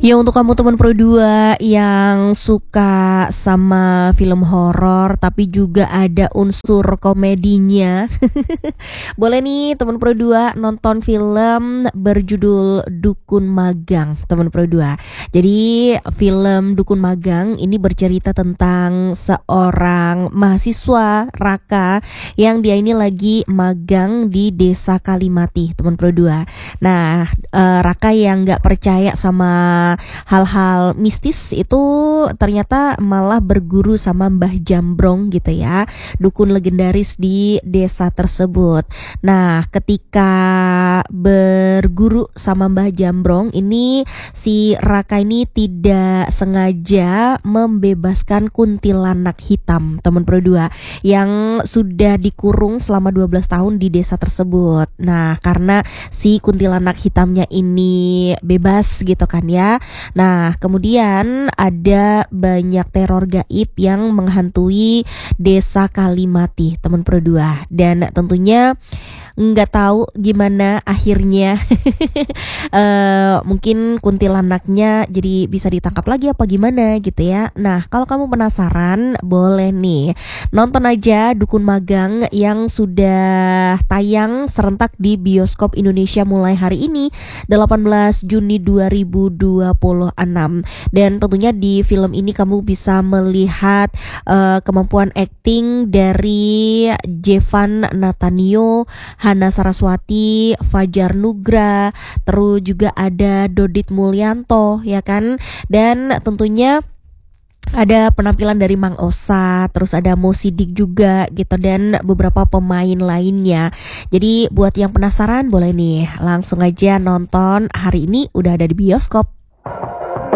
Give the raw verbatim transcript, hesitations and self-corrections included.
Ya untuk kamu teman Pro dua yang suka sama film horor tapi juga ada unsur komedinya, boleh nih teman Pro dua nonton film berjudul Dukun Magang, teman Pro dua. Jadi film Dukun Magang ini bercerita tentang seorang mahasiswa Raka yang dia ini lagi magang di Desa Kalimati, teman Pro dua. Nah, uh, Raka yang nggak percaya sama hal-hal mistis itu ternyata malah berguru sama Mbah Jambrong gitu ya, dukun legendaris di desa tersebut. Nah, ketika berguru sama Mbah Jambrong ini, si Raka ini tidak sengaja membebaskan kuntilanak hitam, teman Pro dua, yang sudah dikurung selama dua belas tahun di desa tersebut. Nah, karena si kuntilanak hitamnya ini bebas gitu kan ya. Nah, kemudian ada banyak teror gaib yang menghantui Desa Kalimati, teman Pro dua. Dan tentunya nggak tahu gimana akhirnya. uh, mungkin kuntilanaknya jadi bisa ditangkap lagi apa gimana gitu ya. Nah, kalau kamu penasaran, boleh nih nonton aja Dukun Magang yang sudah tayang serentak di bioskop Indonesia mulai hari ini delapan belas Juni dua ribu dua puluh enam. Dan tentunya di film ini kamu bisa melihat uh, kemampuan akting dari Jevan Natanio, Hana Saraswati, Fajar Nugra, terus juga ada Dodit Mulyanto ya kan. Dan tentunya ada penampilan dari Mang Osa, terus ada Mo Sidik juga gitu, dan beberapa pemain lainnya. Jadi buat yang penasaran boleh nih langsung aja nonton hari ini, udah ada di bioskop.